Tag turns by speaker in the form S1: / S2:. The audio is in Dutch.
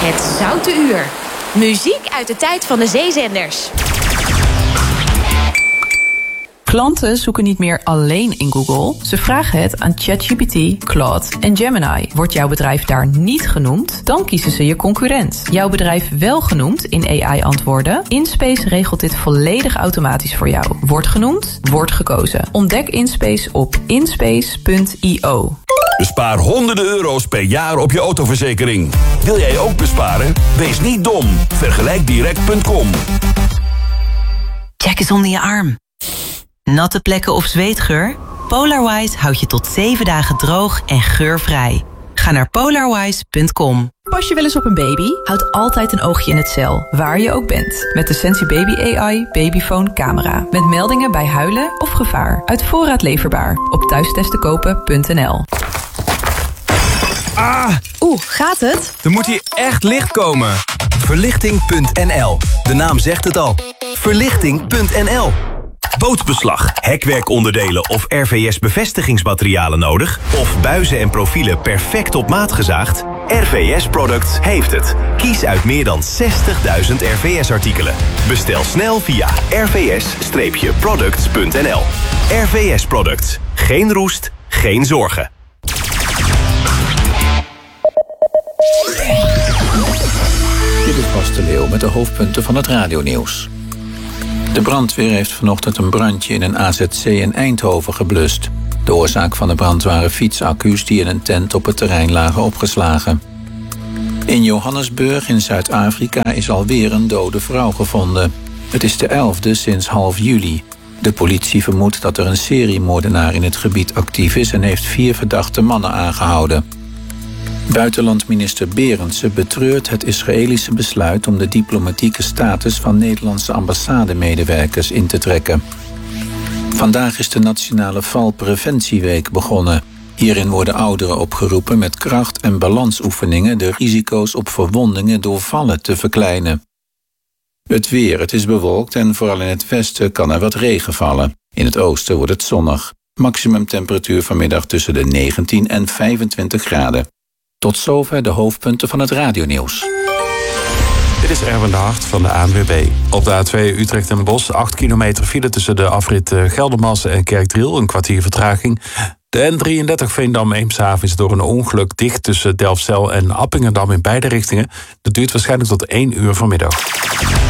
S1: Het Zoute Uur. Muziek uit de tijd van de zeezenders.
S2: Klanten zoeken niet meer alleen in Google. Ze vragen het aan ChatGPT, Claude en Gemini. Wordt jouw bedrijf daar niet genoemd, dan kiezen ze je concurrent. Jouw bedrijf wel genoemd in AI-antwoorden? InSpace regelt dit volledig automatisch voor jou. Wordt genoemd, wordt gekozen. Ontdek InSpace op inspace.io.
S3: Bespaar honderden euro's per jaar op je autoverzekering. Wil jij ook besparen? Wees niet dom. Vergelijkdirect.com.
S4: Check eens onder je arm. Natte plekken of zweetgeur? Polarwise houdt je tot 7 dagen droog en geurvrij. Ga naar polarwise.com.
S2: Pas je wel eens op een baby? Houd altijd een oogje in het cel, waar je ook bent. Met de Sensi Baby AI Babyphone camera. Met meldingen bij huilen of gevaar. Uit voorraad leverbaar. Op thuistestenkopen.nl.
S5: Gaat het?
S6: Er moet hier echt licht komen. Verlichting.nl. De naam zegt het al. Verlichting.nl.
S3: Bootbeslag, hekwerkonderdelen of RVS-bevestigingsmaterialen nodig? Of buizen en profielen perfect op maat gezaagd? RVS Products heeft het. Kies uit meer dan 60.000 RVS-artikelen. Bestel snel via rvs-products.nl. RVS Products. Geen roest, geen zorgen.
S7: Dit is Bas de Leeuw met de hoofdpunten van het radionieuws. De brandweer heeft vanochtend een brandje in een AZC in Eindhoven geblust. De oorzaak van de brand waren fietsaccu's die in een tent op het terrein lagen opgeslagen. In Johannesburg in Zuid-Afrika is alweer een dode vrouw gevonden. Het is de 11e sinds half juli. De politie vermoedt dat er een seriemoordenaar in het gebied actief is en heeft 4 verdachte mannen aangehouden. Buitenlandminister Berendsen betreurt het Israëlische besluit om de diplomatieke status van Nederlandse ambassademedewerkers in te trekken. Vandaag is de Nationale Valpreventieweek begonnen. Hierin worden ouderen opgeroepen met kracht- en balansoefeningen de risico's op verwondingen door vallen te verkleinen. Het weer, het is bewolkt en vooral in het westen kan er wat regen vallen. In het oosten wordt het zonnig. Maximumtemperatuur vanmiddag tussen de 19 en 25 graden. Tot zover de hoofdpunten van het radionieuws.
S8: Dit is Erwin de Hart van de ANWB. Op de A2 Utrecht en Bosch 8 kilometer file tussen de afrit Geldermalsen en Kerkdriel. Een kwartier vertraging. De N33 Veendam-Eemshaven is door een ongeluk dicht tussen Delfzijl en Appingedam in beide richtingen. Dat duurt waarschijnlijk tot 1 uur vanmiddag.